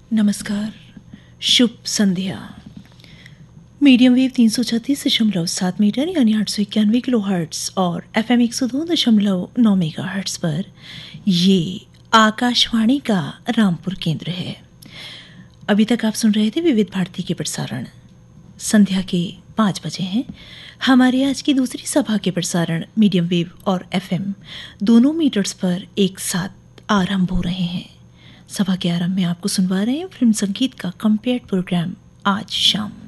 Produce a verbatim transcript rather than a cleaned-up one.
नमस्कार, शुभ संध्या। Medium wave तीन सौ छत्तीस दशमलव सात मीटर यानी आठ सौ इक्यानवे किलो हर्ट्स और एफ एम एक सौ दो दशमलव नौ मेगा हर्ट्स पर ये आकाशवाणी का रामपुर केंद्र है। अभी तक आप सुन रहे थे विविध भारती के प्रसारण। संध्या के पाँच बजे हैं। हमारे आज की दूसरी सभा के प्रसारण मीडियम वेव और एफ एम दोनों मीटर्स पर एक साथ आरंभ हो रहे हैं। सभा के आरंभ में आपको सुनवा रहे हैं फिल्म संगीत का कंपेयर्ड प्रोग्राम आज शाम।